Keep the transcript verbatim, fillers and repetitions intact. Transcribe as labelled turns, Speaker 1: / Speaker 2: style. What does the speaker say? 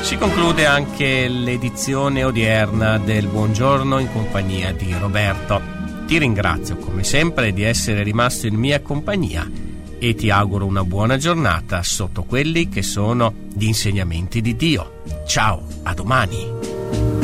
Speaker 1: Si conclude anche l'edizione odierna del Buongiorno in compagnia di Roberto. Ti ringrazio come sempre di essere rimasto in mia compagnia e ti auguro una buona giornata sotto quelli che sono gli insegnamenti di Dio. Ciao, a domani.